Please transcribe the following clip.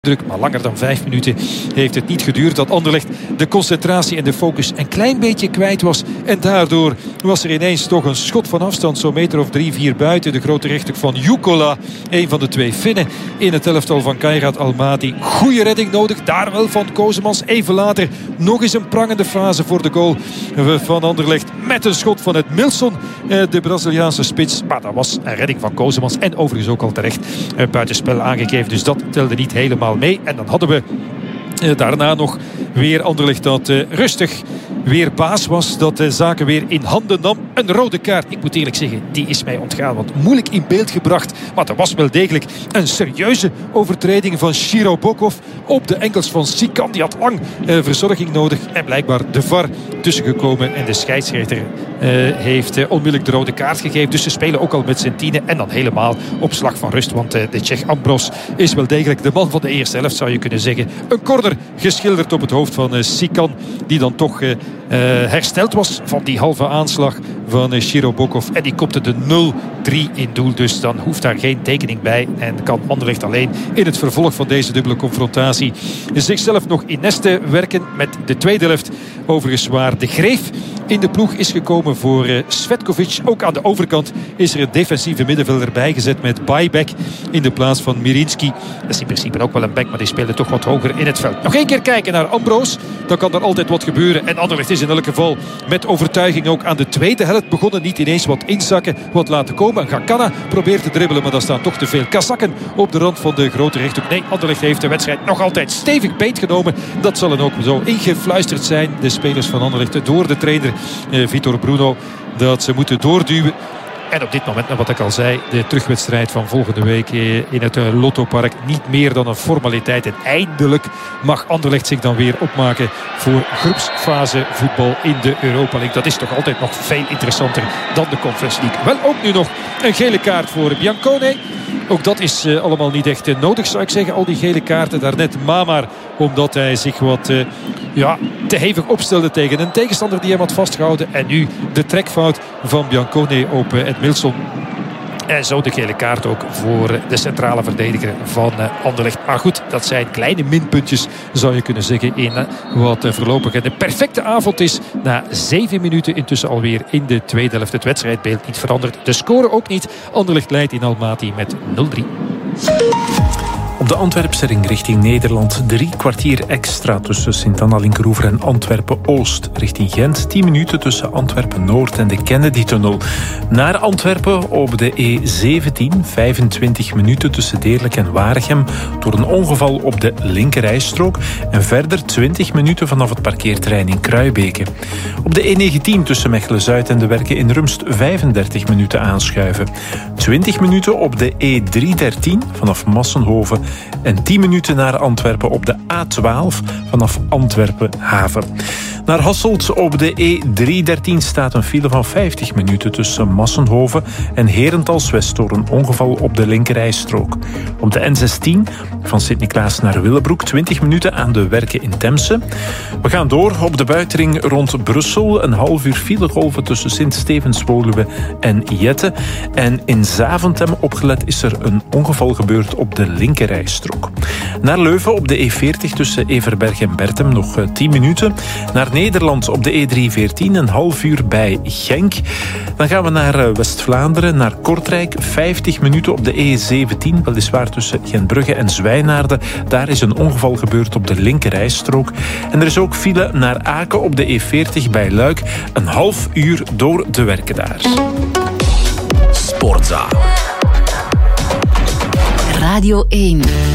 druk, maar langer dan 5 minuten heeft het niet geduurd dat Anderlecht de concentratie en de focus een klein beetje kwijt was. En daardoor was er ineens toch een schot van afstand, zo'n meter of 3-4 buiten. De grote rechter van Jukkola, een van de twee Finnen in het elftal van Kairat Almaty. Goede redding nodig, daar wel van Kosemans. Even later nog eens een prangende fase voor de goal van Anderlecht. Met een schot van het Milson, de Braziliaanse spits. Maar dat was een redding van Kosemans en overigens ook al terecht buitenspel aangegeven. Dus dat telde niet helemaal mee. En dan hadden we daarna nog weer Anderlecht dat rustig weer baas was, dat de zaken weer in handen nam. Een rode kaart, ik moet eerlijk zeggen, die is mij ontgaan, want moeilijk in beeld gebracht, maar er was wel degelijk een serieuze overtreding van Shiro Bokov op de enkels van Sikan. Die had lang verzorging nodig en blijkbaar de VAR tussengekomen en de scheidsrechter heeft onmiddellijk de rode kaart gegeven. Dus ze spelen ook al met z'n tienen en dan helemaal op slag van rust, want de Tsjech Ambros is wel degelijk de man van de eerste helft, zou je kunnen zeggen. Een corner geschilderd op het hoofd van Sikan, die dan toch hersteld was van die halve aanslag van Shiro Bokov. En die kopte de 0-3 in doel. Dus dan hoeft daar geen tekening bij. En kan Anderlecht alleen in het vervolg van deze dubbele confrontatie zichzelf nog in nesten werken met de tweede helft. Overigens waar de Greef in de ploeg is gekomen voor Svetkovic. Ook aan de overkant is er een defensieve middenvelder bijgezet met Bajbek in de plaats van Mirinski. Dat is in principe ook wel een back, maar die speelde toch wat hoger in het veld. Nog één keer kijken naar Ambros. Dan kan er altijd wat gebeuren. En Anderlecht is in elk geval met overtuiging ook aan de tweede helft begonnen. Niet ineens wat inzakken, wat laten komen. Gakana probeert te dribbelen, maar daar staan toch te veel Kazakken op de rand van de grote rechthoek. Nee, Anderlecht heeft de wedstrijd nog altijd stevig beetgenomen. Dat zal dan ook zo ingefluisterd zijn, de spelers van Anderlecht, door de trainer Vitor Bruno, dat ze moeten doorduwen. En op dit moment, wat ik al zei, de terugwedstrijd van volgende week in het Lottopark niet meer dan een formaliteit. En eindelijk mag Anderlecht zich dan weer opmaken voor groepsfase voetbal in de Europa League. Dat is toch altijd nog veel interessanter dan de Conference League. Wel ook nu nog een gele kaart voor Biancone. Ook dat is allemaal niet echt nodig, zou ik zeggen. Al die gele kaarten daarnet. Maar omdat hij zich wat te hevig opstelde tegen een tegenstander die hem had vastgehouden. En nu de trekfout van Biancone op het Milson. En zo de gele kaart ook voor de centrale verdediger van Anderlecht. Maar goed, dat zijn kleine minpuntjes, zou je kunnen zeggen, in wat voorlopig een perfecte avond is. Na 7 minuten intussen alweer in de tweede helft. Het wedstrijdbeeld niet veranderd. De score ook niet. Anderlecht leidt in Almaty met 0-3. Op de Antwerpse ring richting Nederland 3 kwartier extra tussen Sint-Anna-Linkeroever en Antwerpen-Oost. Richting Gent 10 minuten tussen Antwerpen-Noord en de Kennedy-tunnel. Naar Antwerpen op de E17 25 minuten tussen Deerlijk en Waregem door een ongeval op de linkerrijstrook. En verder 20 minuten vanaf het parkeerterrein in Kruibeke. Op de E19 tussen Mechelen-Zuid en de Werken in Rumst 35 minuten aanschuiven. 20 minuten op de E313 vanaf Massenhoven. En 10 minuten naar Antwerpen op de A12 vanaf Antwerpen-Haven. Naar Hasselt op de E313 staat een file van 50 minuten tussen Massenhoven en Herentals-West door een ongeval op de linkerrijstrook. Op de N16 van Sint-Niklaas naar Willebroek 20 minuten aan de Werken in Temse. We gaan door op de buitenring rond Brussel. Een half uur filegolven tussen Sint-Stevens-Woluwe en Jette. En in Zaventem, opgelet, is er een ongeval gebeurd op de linkerrijstrook. Naar Leuven op de E40 tussen Everberg en Bertem nog 10 minuten. Naar Nederland op de E314 een half uur bij Genk. Dan gaan we naar West-Vlaanderen, naar Kortrijk. 50 minuten op de E17, weliswaar tussen Gentbrugge en Zwijnaarden. Daar is een ongeval gebeurd op de linkerrijstrook. En er is ook file naar Aken op de E40 bij Luik. Een half uur door de Werken daar. Sportza. Radio 1.